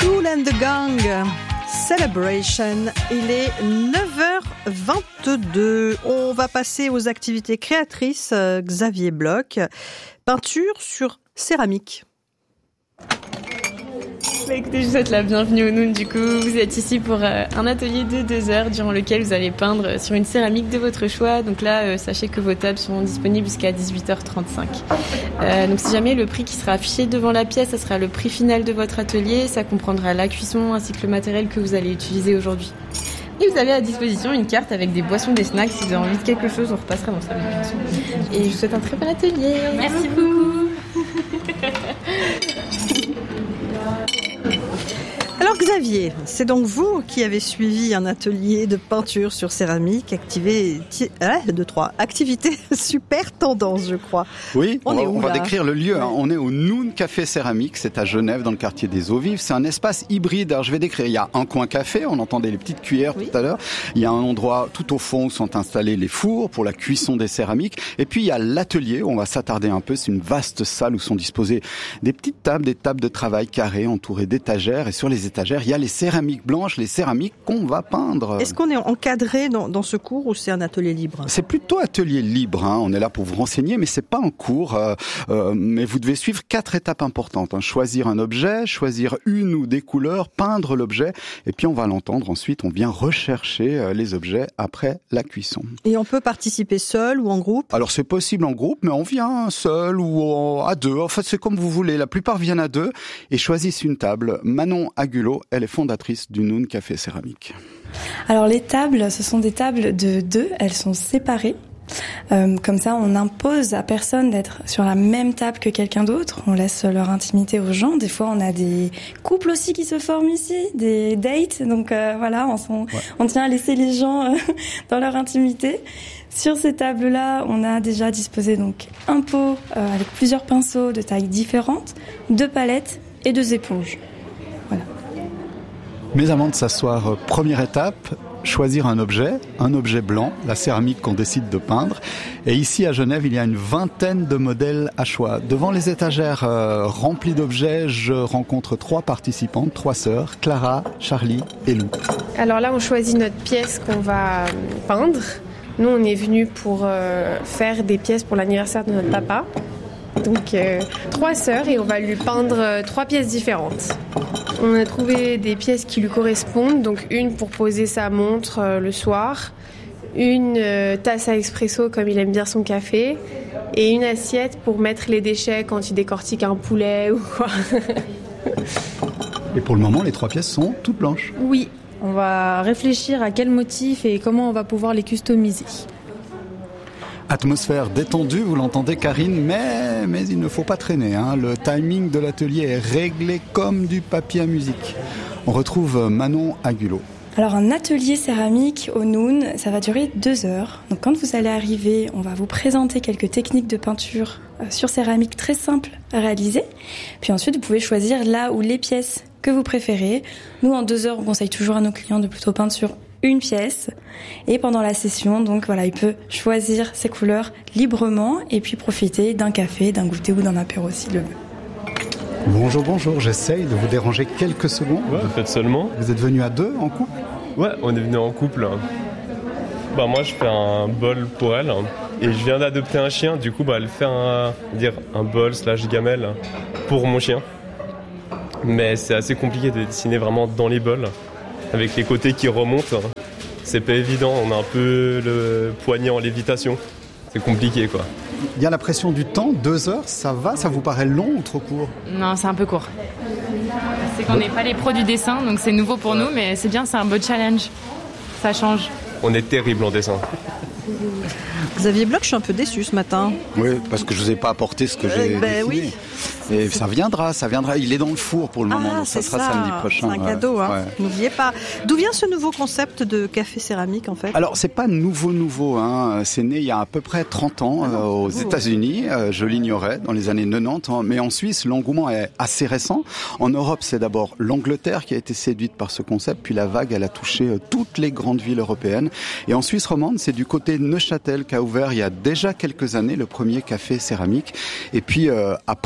Kool and the Gang, Celebration. Il est 9h22. On va passer aux activités créatrices. Xavier Bloch, peinture sur céramique. Écoutez, je vous souhaite la bienvenue au Noun. Du coup, vous êtes ici pour un atelier de 2 heures durant lequel vous allez peindre sur une céramique de votre choix. Donc là, sachez que vos tables sont disponibles jusqu'à 18h35. Donc si jamais le prix qui sera affiché devant la pièce, ça sera le prix final de votre atelier. Ça comprendra la cuisson ainsi que le matériel que vous allez utiliser aujourd'hui. Et vous avez à disposition une carte avec des boissons, des snacks. Si vous avez envie de quelque chose, on repassera dans ça. Et je vous souhaite un très bon atelier. Merci beaucoup. Alors Xavier, c'est donc vous qui avez suivi un atelier de peinture sur céramique, activité super tendance, je crois. Oui, on va décrire le lieu. Hein. On est au Noun Café Céramique, c'est à Genève, dans le quartier des Eaux Vives. C'est un espace hybride. Alors je vais décrire. Il y a un coin café, on entendait les petites cuillères tout à l'heure. Il y a un endroit tout au fond où sont installés les fours pour la cuisson des céramiques. Et puis il y a l'atelier où on va s'attarder un peu. C'est une vaste salle où sont disposées des petites tables, des tables de travail carrées entourées d'étagères. Et sur les étagères, il y a les céramiques blanches, les céramiques qu'on va peindre. Est-ce qu'on est encadré dans ce cours ou c'est un atelier libre ? C'est plutôt atelier libre. Hein. On est là pour vous renseigner, mais c'est pas un cours. Mais vous devez suivre 4 étapes importantes. Hein. Choisir un objet, choisir une ou des couleurs, peindre l'objet, et puis on va l'entendre. Ensuite, on vient rechercher les objets après la cuisson. Et on peut participer seul ou en groupe ? Alors c'est possible en groupe, mais on vient seul ou à 2. En fait, c'est comme vous voulez. La plupart viennent à 2 et choisissent une table. Manon Agulot, elle est fondatrice du Noun Café Céramique. Alors les tables, ce sont des tables de 2, elles sont séparées. Comme ça, on impose à personne d'être sur la même table que quelqu'un d'autre. On laisse leur intimité aux gens. Des fois, on a des couples aussi qui se forment ici, des dates. Donc voilà, on tient à laisser les gens dans leur intimité. Sur ces tables-là, on a déjà disposé donc un pot avec plusieurs pinceaux de tailles différentes, 2 palettes et 2 éponges. Voilà. Mais avant de s'asseoir, première étape, choisir un objet blanc, la céramique qu'on décide de peindre. Et ici à Genève, il y a une 20aine de modèles à choix. Devant les étagères remplies d'objets, je rencontre 3 participantes, 3 sœurs, Clara, Charlie et Lou. Alors là, on choisit notre pièce qu'on va peindre. Nous, on est venus pour faire des pièces pour l'anniversaire de notre papa. Donc 3 sœurs et on va lui peindre 3 pièces différentes. On a trouvé des pièces qui lui correspondent, donc une pour poser sa montre le soir, une tasse à espresso comme il aime bien son café, et une assiette pour mettre les déchets quand il décortique un poulet ou quoi. Et pour le moment, les 3 pièces sont toutes blanches. Oui, on va réfléchir à quel motif et comment on va pouvoir les customiser. Atmosphère détendue, vous l'entendez Karine, mais il ne faut pas traîner. Hein. Le timing de l'atelier est réglé comme du papier à musique. On retrouve Manon Agulot. Alors un atelier céramique au Noun, ça va durer 2 heures. Donc quand vous allez arriver, on va vous présenter quelques techniques de peinture sur céramique très simples à réaliser. Puis ensuite, vous pouvez choisir là où les pièces que vous préférez. Nous, en 2 heures, on conseille toujours à nos clients de plutôt peindre sur une pièce. Et pendant la session, donc voilà, il peut choisir ses couleurs librement et puis profiter d'un café, d'un goûter ou d'un apéro s'il le veut. Bonjour, j'essaye de vous déranger quelques secondes. Ouais, peut-être seulement. Vous êtes venus à 2 en couple ? Ouais, on est venus en couple. Moi, je fais un bol pour elle. Et je viens d'adopter un chien, du coup, elle fait un bol/gamelle pour mon chien. Mais c'est assez compliqué de dessiner vraiment dans les bols, avec les côtés qui remontent. C'est pas évident, on a un peu le poignet en lévitation. C'est compliqué, quoi. Il y a la pression du temps, 2 heures, ça va ? Ça vous paraît long ou trop court ? Non, c'est un peu court. C'est qu'on n'est pas les pros du dessin, donc c'est nouveau pour nous, mais c'est bien, c'est un beau challenge. Ça change. On est terrible en dessin. Xavier Bloch, je suis un peu déçu ce matin. Oui, parce que je vous ai pas apporté ce que j'ai dessiné. Oui. Et ça viendra. Il est dans le four pour le moment, donc ça sera samedi prochain. C'est un cadeau, hein. Ouais. N'oubliez pas. D'où vient ce nouveau concept de café céramique, en fait ? Alors, c'est pas nouveau, hein. C'est né il y a à peu près 30 ans aux États-Unis. Je l'ignorais dans les années 90, hein. Mais en Suisse, l'engouement est assez récent. En Europe, c'est d'abord l'Angleterre qui a été séduite par ce concept, puis la vague, elle a touché toutes les grandes villes européennes. Et en Suisse romande, c'est du côté de Neuchâtel qu'a ouvert il y a déjà quelques années le premier café céramique. Et puis, après la vague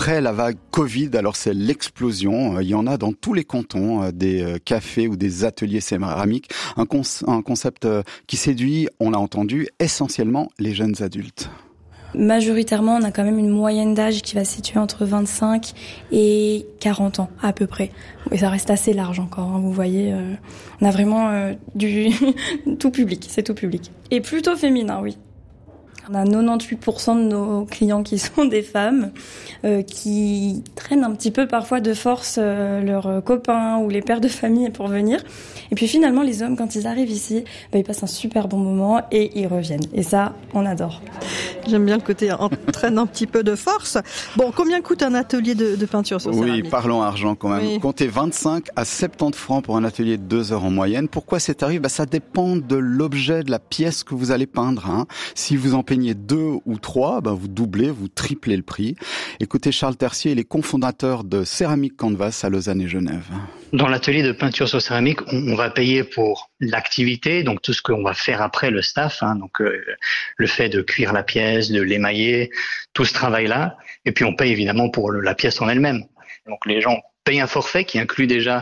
vague Covid, alors c'est l'explosion. Il y en a dans tous les cantons, des cafés ou des ateliers céramiques. Un concept qui séduit, on l'a entendu, essentiellement les jeunes adultes. Majoritairement, on a quand même une moyenne d'âge qui va se situer entre 25 et 40 ans à peu près. Et ça reste assez large encore, hein, vous voyez. On a vraiment du tout public, c'est tout public. Et plutôt féminin, oui. On a 98% de nos clients qui sont des femmes qui traînent un petit peu parfois de force leurs copains ou les pères de famille pour venir. Et puis finalement, les hommes, quand ils arrivent ici, ils passent un super bon moment et ils reviennent. Et ça, on adore. J'aime bien le côté entraîne un petit peu de force. Bon, combien coûte un atelier de peinture sur céramique ? Oui, parlons argent quand même. Oui. Comptez 25 à 70 francs pour un atelier de 2 heures en moyenne. Pourquoi ces tarifs ? Ça dépend de l'objet, de la pièce que vous allez peindre. Hein. Si vous en peignez 2 ou 3, vous doublez, vous triplez le prix. Écoutez Charles Tercier, il est cofondateur de Céramique Canvas à Lausanne et Genève. Dans l'atelier de peinture sur céramique, on va payer pour l'activité, donc tout ce qu'on va faire après, le staff, hein, donc le fait de cuire la pièce, de l'émailler, tout ce travail-là. Et puis on paye évidemment pour la pièce en elle-même. Donc les gens payent un forfait qui inclut déjà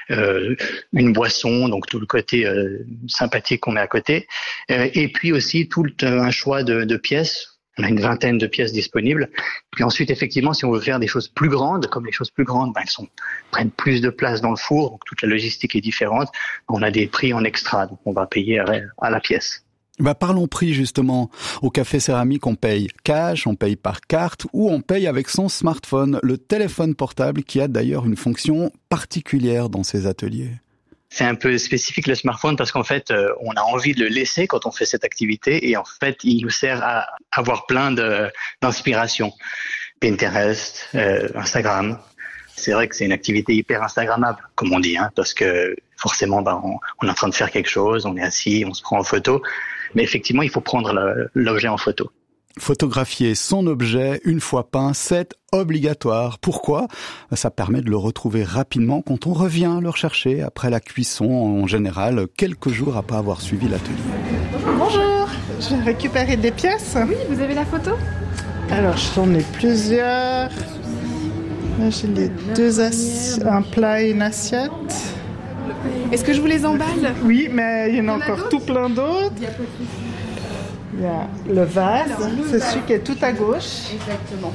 une boisson, donc tout le côté sympathique qu'on met à côté, et puis aussi tout un choix de pièces. On a une vingtaine de pièces disponibles. Puis ensuite, effectivement, si on veut faire des choses plus grandes, comme les choses plus grandes, prennent plus de place dans le four, donc toute la logistique est différente. On a des prix en extra, donc on va payer à la pièce. Parlons prix justement. Au café céramique, on paye cash, on paye par carte ou on paye avec son smartphone, le téléphone portable qui a d'ailleurs une fonction particulière dans ces ateliers. C'est un peu spécifique le smartphone parce qu'en fait, on a envie de le laisser quand on fait cette activité et en fait, il nous sert à avoir plein d'inspiration. Pinterest, Instagram. C'est vrai que c'est une activité hyper instagrammable, comme on dit, hein, parce que forcément, on est en train de faire quelque chose, on est assis, on se prend en photo. Mais effectivement, il faut prendre l'objet en photo. Photographier son objet une fois peint, c'est obligatoire. Pourquoi ? Ça permet de le retrouver rapidement quand on revient le rechercher après la cuisson, en général, quelques jours après avoir suivi l'atelier. Bonjour, je vais récupérer des pièces. Oui, vous avez la photo ? Alors, j'en ai plusieurs. Là, j'ai les un plat et une assiette. Est-ce que je vous les emballe ? Oui, mais il y en a encore tout plein d'autres. Il y a le vase, c'est celui qui est tout à gauche. Exactement.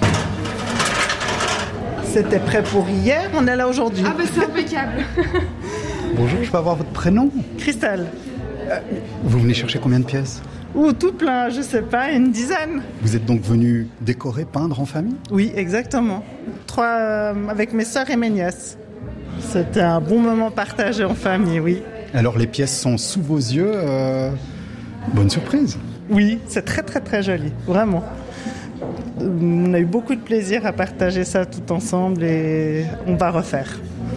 C'était prêt pour hier, on est là aujourd'hui. Ah c'est impeccable. Bonjour, je peux avoir votre prénom ? Christelle. Vous venez chercher combien de pièces ? Tout plein, je sais pas, une dizaine. Vous êtes donc venu décorer, peindre en famille ? Oui, exactement. 3 avec mes sœurs et mes nièces. C'était un bon moment partagé en famille, oui. Alors les pièces sont sous vos yeux, bonne surprise. Oui, c'est très très très joli, vraiment. On a eu beaucoup de plaisir à partager ça tout ensemble et on va refaire.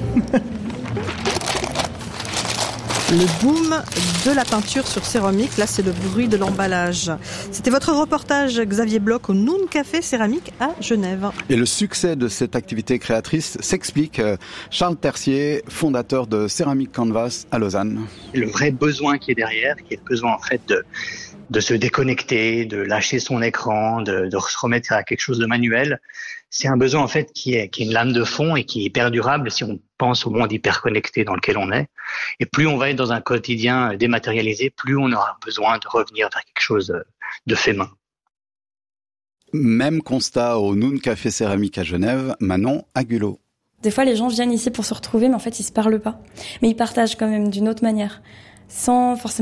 Le boom de la peinture sur céramique, là c'est le bruit de l'emballage. C'était votre reportage Xavier Bloch au Noon Café Céramique à Genève. Et le succès de cette activité créatrice s'explique. Charles Tercier, fondateur de Céramique Canvas à Lausanne. Le vrai besoin qui est derrière, qui est le besoin en fait de se déconnecter, de lâcher son écran, de se remettre à quelque chose de manuel. C'est un besoin en fait qui est une lame de fond et qui est hyper durable si on pense au monde hyper connecté dans lequel on est. Et plus on va être dans un quotidien dématérialisé, plus on aura besoin de revenir vers quelque chose de fait main. Même constat au Noon Café Céramique à Genève, Manon Agulot. Des fois, les gens viennent ici pour se retrouver, mais en fait, ils se parlent pas. Mais ils partagent quand même d'une autre manière, sans forcément